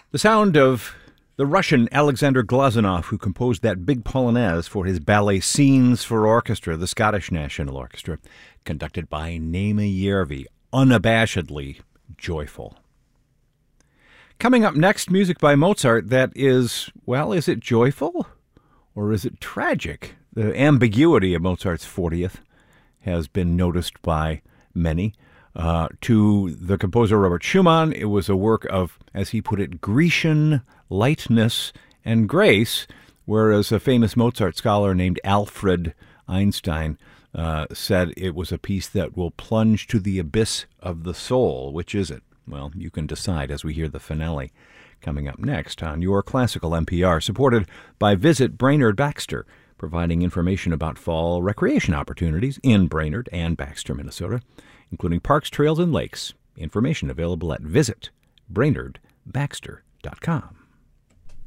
The sound of the Russian Alexander Glazunov, who composed that big polonaise for his ballet Scenes for Orchestra, the Scottish National Orchestra, conducted by Naima Järvi, unabashedly joyful. Coming up next, music by Mozart that is, well, is it joyful or is it tragic? The ambiguity of Mozart's 40th has been noticed by many. To the composer Robert Schumann, it was a work of, as he put it, Grecian lightness and grace, whereas a famous Mozart scholar named Alfred Einstein said it was a piece that will plunge to the abyss of the soul. Which is it? Well, you can decide as we hear the finale coming up next on your Classical NPR, supported by Visit Brainerd Baxter, providing information about fall recreation opportunities in Brainerd and Baxter, Minnesota, including parks, trails, and lakes. Information available at visitbrainerdbaxter.com.